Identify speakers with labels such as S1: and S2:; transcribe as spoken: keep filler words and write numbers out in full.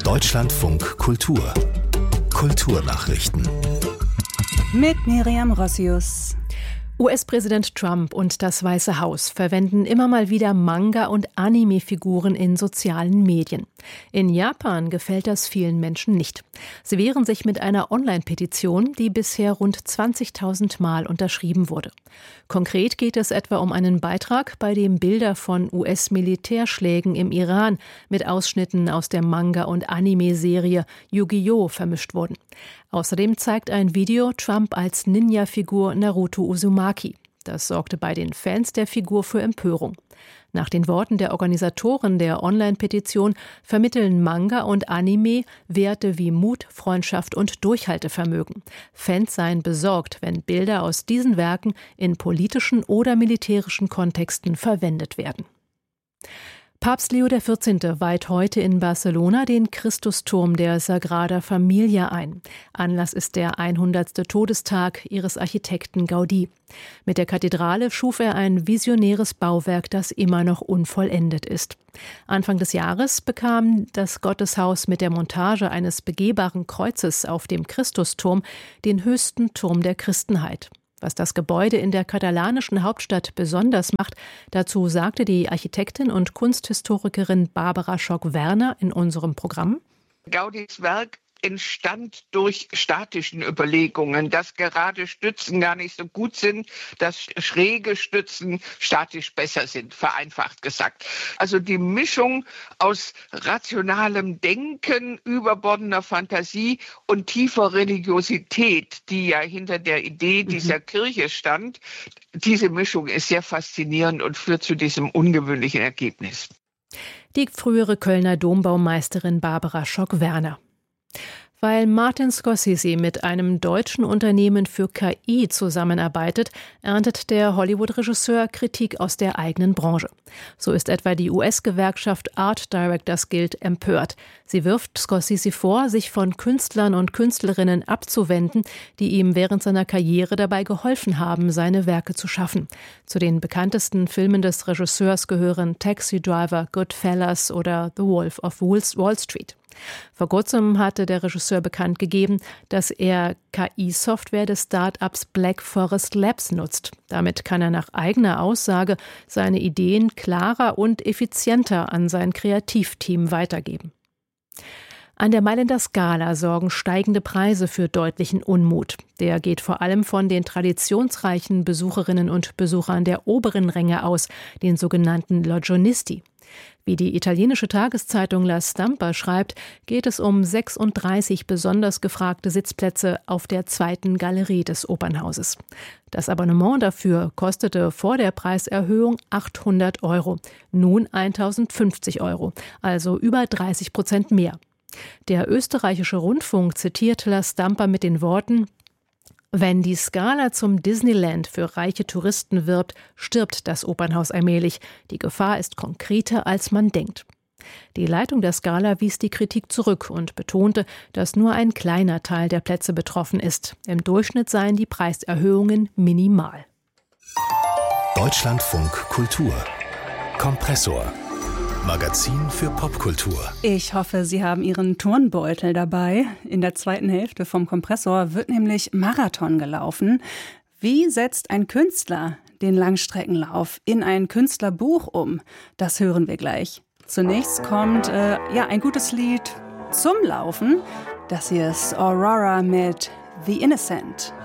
S1: Deutschlandfunk Kultur. Kulturnachrichten.
S2: Mit Miriam Rossius.
S3: U S-Präsident Trump und das Weiße Haus verwenden immer mal wieder Manga- und Anime-Figuren in sozialen Medien. In Japan gefällt das vielen Menschen nicht. Sie wehren sich mit einer Online-Petition, die bisher rund zwanzigtausend Mal unterschrieben wurde. Konkret geht es etwa um einen Beitrag, bei dem Bilder von U S-Militärschlägen im Iran mit Ausschnitten aus der Manga- und Anime-Serie Yu-Gi-Oh! Vermischt wurden. Außerdem zeigt ein Video Trump als Ninja-Figur Naruto Uzumaki. Das sorgte bei den Fans der Figur für Empörung. Nach den Worten der Organisatoren der Online-Petition vermitteln Manga und Anime Werte wie Mut, Freundschaft und Durchhaltevermögen. Fans seien besorgt, wenn Bilder aus diesen Werken in politischen oder militärischen Kontexten verwendet werden. Papst Leo der vierzehnte weiht heute in Barcelona den Christusturm der Sagrada Familia ein. Anlass ist der hundertste Todestag ihres Architekten Gaudí. Mit der Kathedrale schuf er ein visionäres Bauwerk, das immer noch unvollendet ist. Anfang des Jahres bekam das Gotteshaus mit der Montage eines begehbaren Kreuzes auf dem Christusturm den höchsten Turm der Christenheit. Was das Gebäude in der katalanischen Hauptstadt besonders macht, dazu sagte die Architektin und Kunsthistorikerin Barbara Schock-Werner in unserem Programm.
S4: Gaudís Werk entstand durch statischen Überlegungen, dass gerade Stützen gar nicht so gut sind, dass schräge Stützen statisch besser sind, vereinfacht gesagt. Also die Mischung aus rationalem Denken, überbordener Fantasie und tiefer Religiosität, die ja hinter der Idee dieser mhm. Kirche stand, diese Mischung ist sehr faszinierend und führt zu diesem ungewöhnlichen Ergebnis.
S3: Die frühere Kölner Dombaumeisterin Barbara Schock-Werner. Weil Martin Scorsese mit einem deutschen Unternehmen für K I zusammenarbeitet, erntet der Hollywood-Regisseur Kritik aus der eigenen Branche. So ist etwa die U S-Gewerkschaft Art Directors Guild empört. Sie wirft Scorsese vor, sich von Künstlern und Künstlerinnen abzuwenden, die ihm während seiner Karriere dabei geholfen haben, seine Werke zu schaffen. Zu den bekanntesten Filmen des Regisseurs gehören Taxi Driver, Goodfellas oder The Wolf of Wall Street. Vor kurzem hatte der Regisseur bekannt gegeben, dass er K I-Software des Start-ups Black Forest Labs nutzt. Damit kann er nach eigener Aussage seine Ideen klarer und effizienter an sein Kreativteam weitergeben. An der Mailänder Scala sorgen steigende Preise für deutlichen Unmut. Der geht vor allem von den traditionsreichen Besucherinnen und Besuchern der oberen Ränge aus, den sogenannten Logionisti. Wie die italienische Tageszeitung La Stampa schreibt, geht es um sechsunddreißig besonders gefragte Sitzplätze auf der zweiten Galerie des Opernhauses. Das Abonnement dafür kostete vor der Preiserhöhung achthundert Euro, nun eintausendfünfzig Euro, also über dreißig Prozent mehr. Der österreichische Rundfunk zitiert La Stampa mit den Worten: Wenn die Scala zum Disneyland für reiche Touristen wirbt, stirbt das Opernhaus allmählich. Die Gefahr ist konkreter, als man denkt. Die Leitung der Scala wies die Kritik zurück und betonte, dass nur ein kleiner Teil der Plätze betroffen ist. Im Durchschnitt seien die Preiserhöhungen minimal.
S1: Deutschlandfunk Kultur. Kompressor. Magazin für Popkultur.
S2: Ich hoffe, Sie haben Ihren Turnbeutel dabei. In der zweiten Hälfte vom Kompressor wird nämlich Marathon gelaufen. Wie setzt ein Künstler den Langstreckenlauf in ein Künstlerbuch um? Das hören wir gleich. Zunächst kommt äh, ja ein gutes Lied zum Laufen. Das hier ist Aurora mit The Innocent.